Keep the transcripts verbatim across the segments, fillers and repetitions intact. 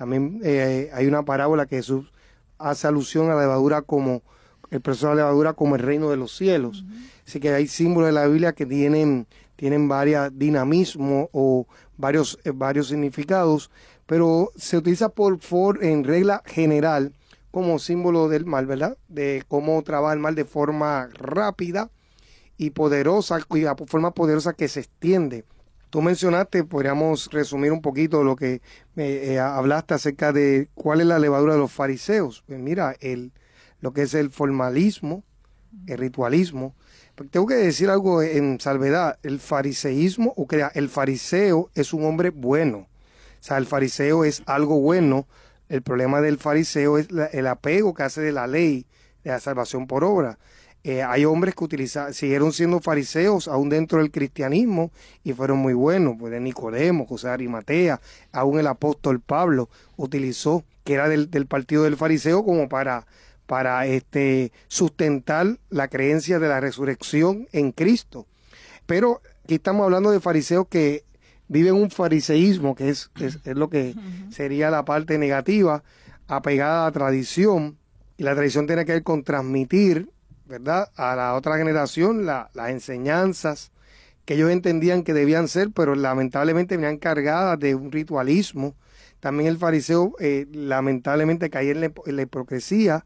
También eh, hay una parábola que Jesús hace alusión a la levadura como, el proceso de la levadura como el reino de los cielos. Uh-huh. Así que hay símbolos de la Biblia que tienen, tienen varios dinamismos o varios, eh, varios significados, pero se utiliza por, por en regla general como símbolo del mal, ¿verdad? De cómo trabaja el mal de forma rápida y poderosa, y de forma poderosa que se extiende. Tú mencionaste, podríamos resumir un poquito lo que eh, eh, hablaste acerca de cuál es la levadura de los fariseos. Pues mira, el, lo que es el formalismo, el ritualismo. Porque tengo que decir algo en salvedad, el fariseísmo, o sea, el fariseo es un hombre bueno. O sea, el fariseo es algo bueno. El problema del fariseo es la, el apego que hace de la ley, de la salvación por obra. Eh, hay hombres que utilizaron, siguieron siendo fariseos aún dentro del cristianismo y fueron muy buenos, pues de Nicodemo, José de Arimatea, aún el apóstol Pablo utilizó, que era del, del partido del fariseo, como para, para este, sustentar la creencia de la resurrección en Cristo. Pero aquí estamos hablando de fariseos que viven un fariseísmo, que es, es, es lo que sería la parte negativa, apegada a la tradición, y la tradición tiene que ver con transmitir, ¿verdad?, a la otra generación la, las enseñanzas que ellos entendían que debían ser, pero lamentablemente venían cargadas de un ritualismo. También el fariseo eh, lamentablemente caía en la, en la hipocresía.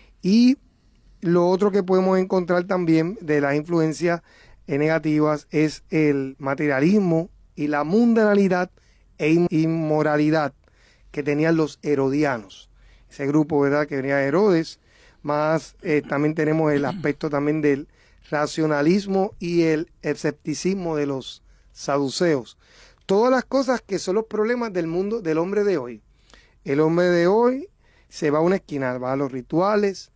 Y lo otro que podemos encontrar también de las influencias eh, negativas es el materialismo y la mundanalidad e inmoralidad que tenían los herodianos. Ese grupo, ¿verdad?, que venía de Herodes. Más eh, también tenemos el aspecto también del racionalismo y el escepticismo de los saduceos. Todas las cosas que son los problemas del mundo del hombre de hoy. El hombre de hoy se va a una esquina, va a los rituales,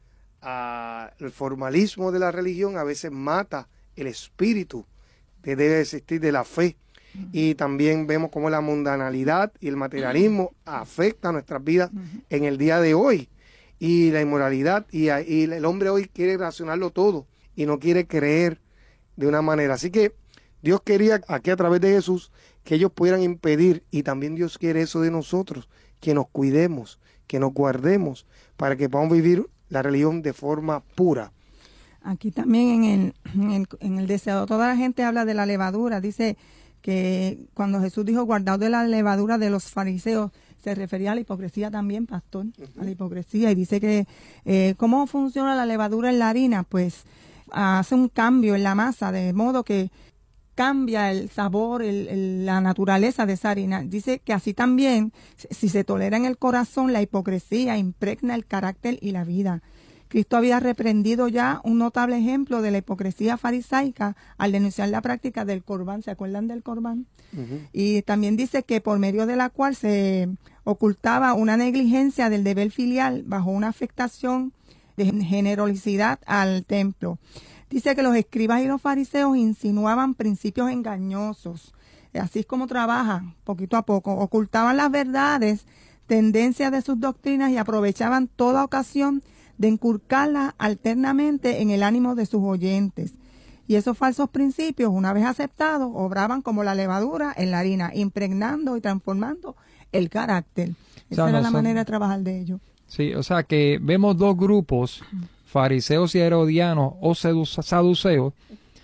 al formalismo de la religión, a veces mata el espíritu que debe existir de la fe. Y también vemos cómo la mundanalidad y el materialismo afectan nuestras vidas en el día de hoy. Y la inmoralidad, y, y el hombre hoy quiere racionarlo todo y no quiere creer de una manera. Así que Dios quería aquí a través de Jesús que ellos pudieran impedir, y también Dios quiere eso de nosotros, que nos cuidemos, que nos guardemos, para que podamos vivir la religión de forma pura. Aquí también en el, en el, en el deseo, toda la gente habla de la levadura, dice que cuando Jesús dijo guardaos de la levadura de los fariseos, se refería a la hipocresía también, pastor, uh-huh. a la hipocresía, y dice que eh, ¿cómo funciona la levadura en la harina? Pues hace un cambio en la masa, de modo que cambia el sabor, el, el, la naturaleza de esa harina. Dice que así también, si se tolera en el corazón, la hipocresía impregna el carácter y la vida. Cristo había reprendido ya un notable ejemplo de la hipocresía farisaica al denunciar la práctica del corbán. ¿Se acuerdan del corbán? Uh-huh. Y también dice que por medio de la cual se ocultaba una negligencia del deber filial bajo una afectación de generosidad al templo. Dice que los escribas y los fariseos insinuaban principios engañosos. Así es como trabajan, poquito a poco. Ocultaban las verdades, tendencias de sus doctrinas y aprovechaban toda ocasión de inculcarlas alternamente en el ánimo de sus oyentes. Y esos falsos principios, una vez aceptados, obraban como la levadura en la harina, impregnando y transformando el carácter. Esa o sea, era no la son... manera de trabajar de ellos. Sí, o sea que vemos dos grupos, fariseos y herodianos o saduceos.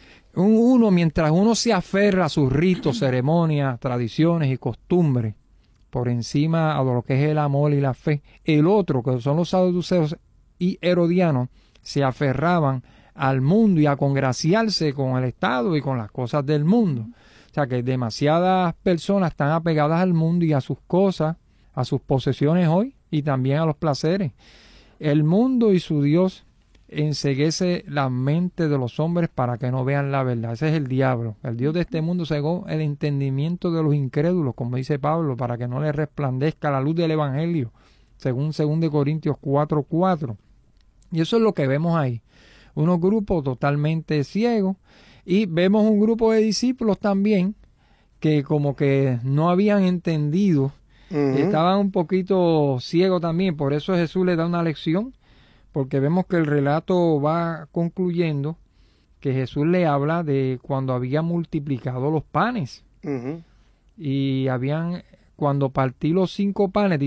Uno, mientras uno se aferra a sus ritos, ceremonias, tradiciones y costumbres, por encima a lo que es el amor y la fe. El otro, que son los saduceos y herodianos, se aferraban al mundo y a congraciarse con el Estado y con las cosas del mundo. O sea que demasiadas personas están apegadas al mundo y a sus cosas, a sus posesiones hoy y también a los placeres. El mundo y su Dios enceguece la mente de los hombres para que no vean la verdad. Ese es el diablo. El Dios de este mundo cegó el entendimiento de los incrédulos, como dice Pablo, para que no les resplandezca la luz del Evangelio, según dos Corintios cuatro cuatro. Y eso es lo que vemos ahí. Unos grupos totalmente ciegos, y vemos un grupo de discípulos también que como que no habían entendido, uh-huh. estaban un poquito ciegos también. Por eso Jesús les da una lección, porque vemos que el relato va concluyendo que Jesús le habla de cuando había multiplicado los panes, uh-huh. y habían, cuando partí los cinco panes,